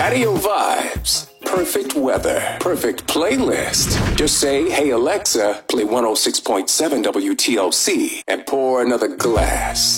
Patio vibes. Perfect weather. Perfect playlist. Just say, hey Alexa, play 106.7 WTLC and pour another glass.